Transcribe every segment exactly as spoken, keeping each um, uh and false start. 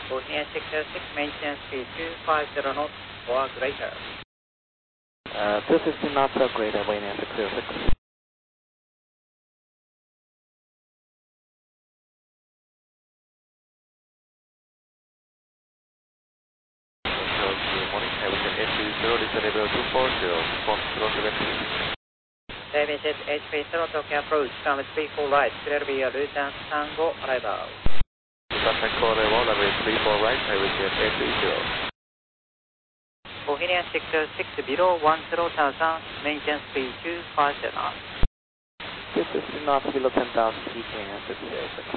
Bosnia six oh six, maintenance speed two five zero knots or greater. Uh, two fifty knots or greater, Bosnia six oh six. Good morning, Havicon H three zero, this is level two four zero, from zero seven three. Havicon H three zero, Tokyo approach, come three four right, clear via Luton Tango, arrival. Contact call level, level three four right, Havicon H three zero. Bohemian six oh six, below one zero thousand, maintenance speed two five zero knots. two fifty knots below ten thousand feet, Bosnia six oh six.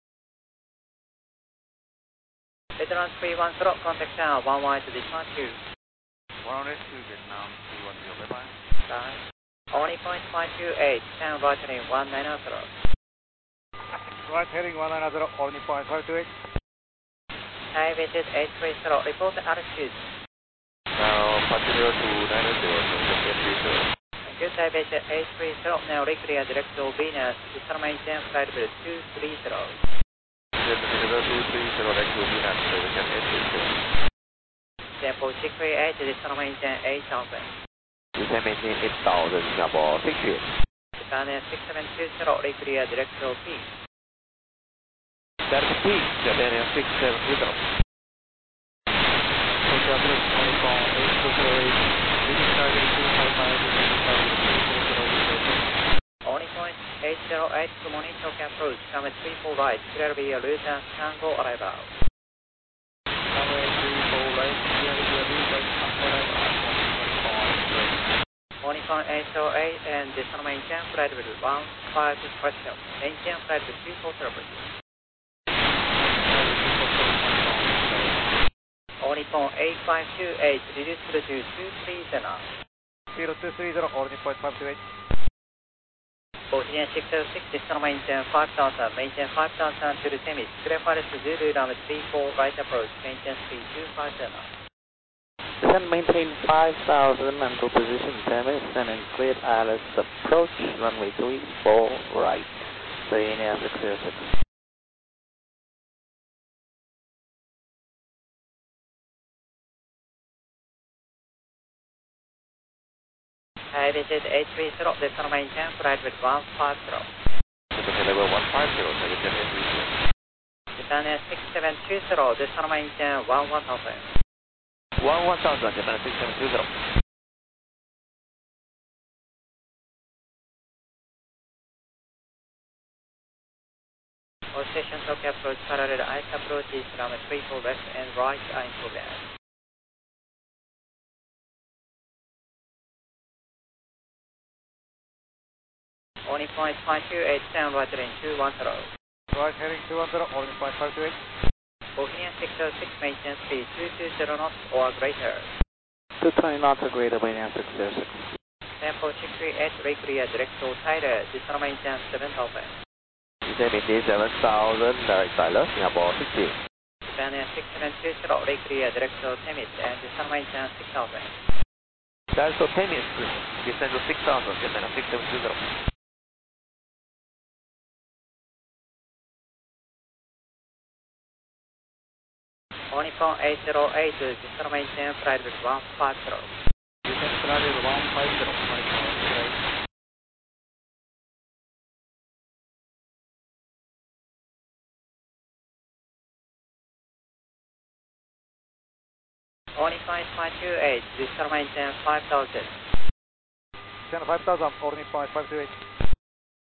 Veteran three one zero, contact tower, one wide to dispatch two. one oh two, Vietnam three one zero, bye bye. Bye. Only point five two eight, town right heading one nine zero. Right heading one nine zero, only point five two eight. Hi, visit H three zero, report altitude. Now, continue to nine zero, H three zero. Good, I visit H three zero, now reclear direct to Venus, system maintain flight level two three zero. Level two three zero, direct to Venus, Havicon H three zero. Tempo six three eight, system maintain eight thousand. You can maintain eight thousand, Singapore six eight. Japan six seven two zero, reclear direct to P. Direct P, Japan six seven two zero. Tokyo approach, only call eight two zero eight, leading target two five five, leading target two four zero zero. Only point eight zero eight, good morning, Tokyo approach, come three four right, clear via Luton Tango, arrival. Runway three four right, clear via Luton Tango, arrival. Only point eight zero eight, and system maintain flight level one five question, maintain flight level two four zero. Only point eight five two eight, reduce to two three zero. zero two three zero, only point five two eight. Bosnia six oh six, system maintain five thousand, maintain five thousand to the Temis, clear flight to Zulu runway three four right approach, maintain speed two five zero. Descend maintain five thousand until position Temis and in cleared I L S approach, runway three four right, Bosnia six oh six. I visit H three zero, system maintain flight level one five zero. Level one five zero, Havicon H three zero. Japan six seven two zero, system maintain one one thousand. one one thousand, Japan six seven two zero. All station Tokyo approach, parallel ice approach is runway three four left and right are in progress. Only point five two eight, down right heading two one zero. Right heading two one zero, only point five two eight. Bohemian six oh six, maintenance speed two two zero knots or greater. two twenty knots or greater, Bosnia six oh six. Tempo six three eight, reclear direct to Tyler, system maintain seven thousand. You can maintain seven thousand, direct Tyler, Singapore six eight. Japan six seven two zero, reclear direct to Temis and system maintain six thousand. That's for Temis, descend to six thousand, Japan six seven two zero. Only point eight zero eight, system maintain flight level one five zero. Descend flight level one five zero, only point eight zero eight. Only point five two eight, system maintain five thousand. Descend five thousand, only point five two eight.